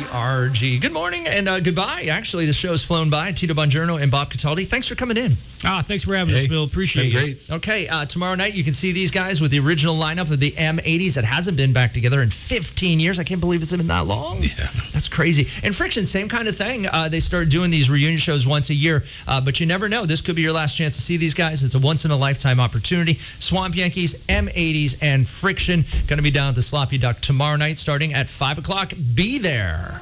KTRG. Good morning and goodbye. Actually, the show's flown by. Tito Bongiorno and Bob Cataldi. Thanks for coming in. Thanks for having us, Bill. Appreciate it. Great. Okay, tomorrow night you can see these guys with the original lineup of the M80s that hasn't been back together in 15 years. I can't believe it's been that long. Yeah. That's crazy. And Friction, same kind of thing. They started doing these reunion shows once a year, but you never know. This could be your last chance to see these guys. It's a once-in-a-lifetime opportunity. Swamp Yankees, M80s, and Friction going to be down at the Sloppy Duck tomorrow night starting at 5 o'clock. Be there.